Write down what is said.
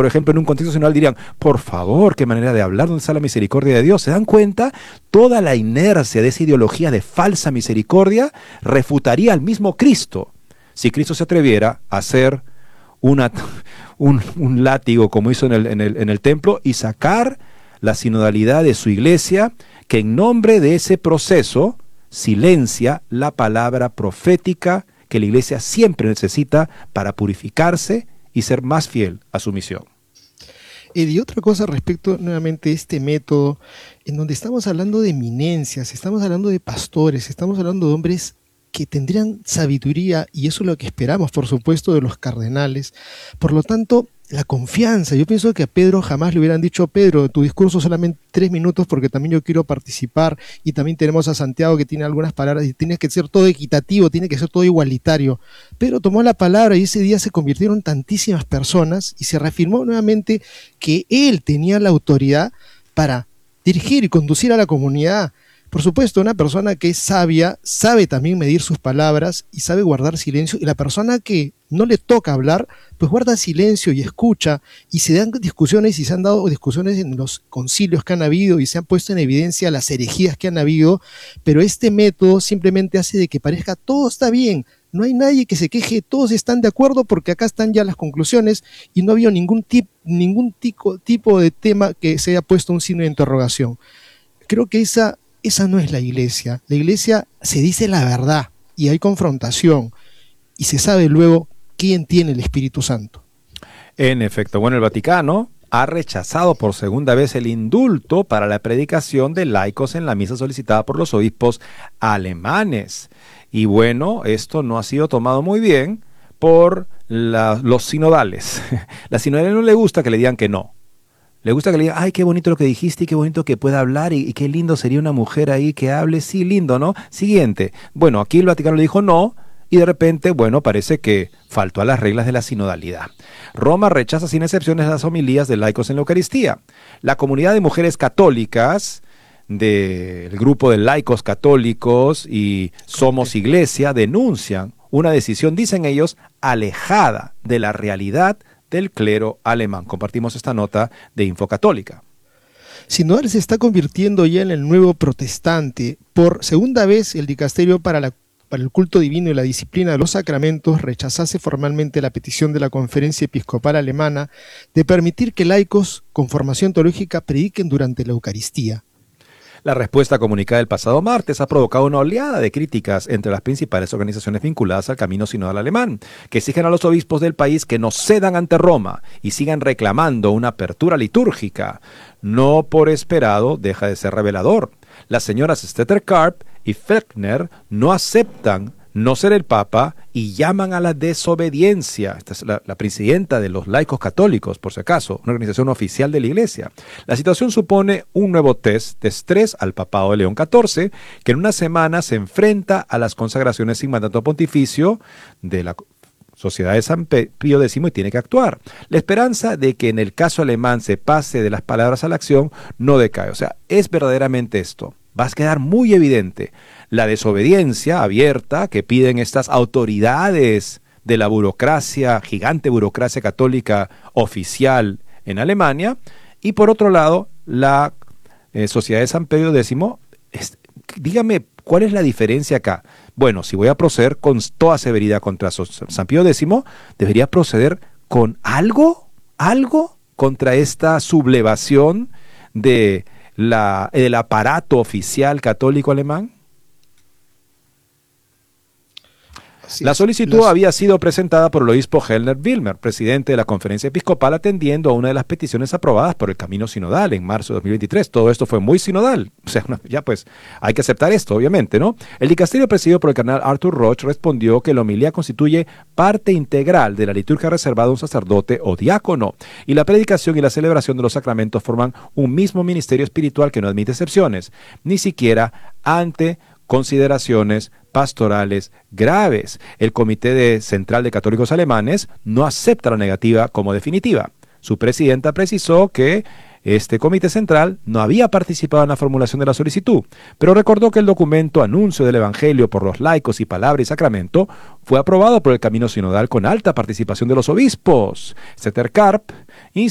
por ejemplo, en un contexto sinodal dirían, por favor, qué manera de hablar, ¿dónde está la misericordia de Dios? ¿Se dan cuenta? Toda la inercia de esa ideología de falsa misericordia refutaría al mismo Cristo. Si Cristo se atreviera a hacer un látigo como hizo en el templo y sacar la sinodalidad de su iglesia, que en nombre de ese proceso silencia la palabra profética que la iglesia siempre necesita para purificarse y ser más fiel a su misión. Y otra cosa respecto nuevamente a este método, en donde estamos hablando de eminencias, estamos hablando de pastores, estamos hablando de hombres que tendrían sabiduría, y eso es lo que esperamos, por supuesto, de los cardenales. Por lo tanto, la confianza. Yo pienso que a Pedro jamás le hubieran dicho, Pedro, tu discurso solamente 3 minutos porque también yo quiero participar, y también tenemos a Santiago que tiene algunas palabras y tiene que ser todo equitativo, tiene que ser todo igualitario. Pedro tomó la palabra y ese día se convirtieron tantísimas personas y se reafirmó nuevamente que él tenía la autoridad para dirigir y conducir a la comunidad. Por supuesto, una persona que es sabia sabe también medir sus palabras y sabe guardar silencio, y la persona que no le toca hablar, pues guarda silencio y escucha, y se dan discusiones, y se han dado discusiones en los concilios que han habido y se han puesto en evidencia las herejías que han habido, pero este método simplemente hace de que parezca todo está bien, no hay nadie que se queje, todos están de acuerdo porque acá están ya las conclusiones y no ha habido ningún tipo de tema que se haya puesto un signo de interrogación. Creo que esa no es la iglesia. La iglesia se dice la verdad y hay confrontación y se sabe luego quién tiene el Espíritu Santo. En efecto, bueno, el Vaticano ha rechazado por segunda vez el indulto para la predicación de laicos en la misa solicitada por los obispos alemanes. Y bueno, esto no ha sido tomado muy bien por los sinodales. La sinodales no le gusta que le digan que no. Le gusta que le digan, ay, qué bonito lo que dijiste y qué bonito que pueda hablar y qué lindo sería una mujer ahí que hable. Sí, lindo, ¿no? Siguiente. Bueno, aquí el Vaticano le dijo no y de repente, bueno, parece que faltó a las reglas de la sinodalidad. Roma rechaza sin excepciones las homilías de laicos en la Eucaristía. La comunidad de mujeres católicas del grupo de laicos católicos y Somos Iglesia denuncian una decisión, dicen ellos, alejada de la realidad del clero alemán. Compartimos esta nota de Infocatólica. Sinodal se está convirtiendo ya en el nuevo protestante. Por segunda vez, el dicasterio para el culto divino y la disciplina de los sacramentos rechazase formalmente la petición de la Conferencia Episcopal Alemana de permitir que laicos con formación teológica prediquen durante la Eucaristía. La respuesta comunicada el pasado martes ha provocado una oleada de críticas entre las principales organizaciones vinculadas al camino sinodal alemán, que exigen a los obispos del país que no cedan ante Roma y sigan reclamando una apertura litúrgica. No por esperado deja de ser revelador. Las señoras Stetter Karp y Fechner no aceptan no ser el Papa y llaman a la desobediencia. Esta es la presidenta de los laicos católicos, por si acaso, una organización oficial de la Iglesia. La situación supone un nuevo test de estrés al papado de León XIV, que en una semana se enfrenta a las consagraciones sin mandato pontificio de la Sociedad de San Pío X y tiene que actuar. La esperanza de que en el caso alemán se pase de las palabras a la acción no decae. O sea, es verdaderamente esto. Va a quedar muy evidente la desobediencia abierta que piden estas autoridades de la burocracia, gigante burocracia católica oficial en Alemania, y por otro lado, la Sociedad de San Pío X. Dígame, ¿cuál es la diferencia acá? Bueno, si voy a proceder con toda severidad contra San Pío X, debería proceder con algo contra esta sublevación del aparato oficial católico alemán. La solicitud había sido presentada por el obispo Helner Wilmer, presidente de la Conferencia Episcopal, atendiendo a una de las peticiones aprobadas por el Camino Sinodal en marzo de 2023. Todo esto fue muy sinodal. O sea, ya pues hay que aceptar esto, obviamente, ¿no? El dicasterio presidido por el cardenal Arthur Roche respondió que la homilía constituye parte integral de la liturgia reservada a un sacerdote o diácono, y la predicación y la celebración de los sacramentos forman un mismo ministerio espiritual que no admite excepciones, ni siquiera ante consideraciones pastorales graves. El Comité Central de Católicos Alemanes no acepta la negativa como definitiva. Su presidenta precisó que este Comité Central no había participado en la formulación de la solicitud, pero recordó que el documento Anuncio del Evangelio por los laicos y Palabra y Sacramento fue aprobado por el Camino Sinodal con alta participación de los obispos. Stetter Karp